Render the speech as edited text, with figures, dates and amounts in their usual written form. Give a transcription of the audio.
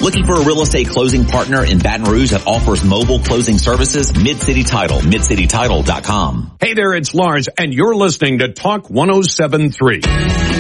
Looking for a real estate closing partner in Baton Rouge that offers mobile closing services? Mid-City Title, midcitytitle.com. Hey there, it's Lars, and you're listening to Talk 107.3.